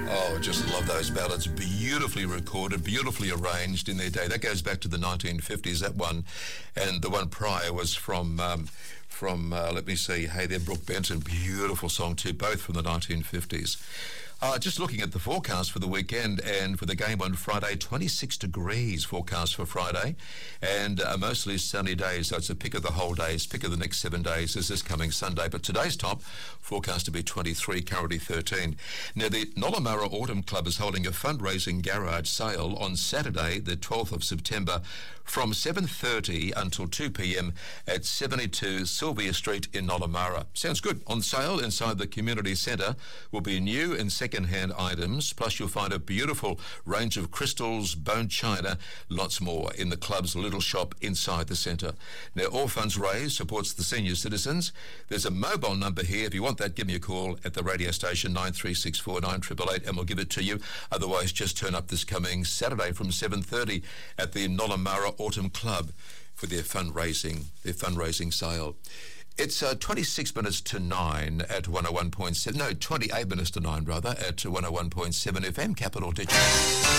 Oh, just love those ballads. Beautifully recorded, beautifully arranged in their day. That goes back to the 1950s, that one. And the one prior was from let me see, Hey There, Brooke Benton. Beautiful song too, both from the 1950s. Just looking at the forecast for the weekend and for the game on Friday, 26 degrees forecast for Friday and mostly sunny days. So it's a pick of the whole days, pick of the next 7 days is this coming Sunday. But today's top forecast to be 23, currently 13. Now, the Nollamurra Autumn Club is holding a fundraising garage sale on Saturday, the 12th of September, from 7:30 until 2 p.m. at 72 Sylvia Street in Nollamurra. Sounds good. On sale inside the community centre will be new and second-hand items, plus you'll find a beautiful range of crystals, bone china, lots more in the club's little shop inside the centre. Now, all funds raised supports the senior citizens. There's a mobile number here. If you want that, give me a call at the radio station, 93649888, and we'll give it to you. Otherwise, just turn up this coming Saturday from 7:30 at the Nollamurra Autumn Club for their fundraising sale. It's 26 minutes to 9 at 101.7, no, 28 minutes to 9 rather, at 101.7 FM, Capital Digital.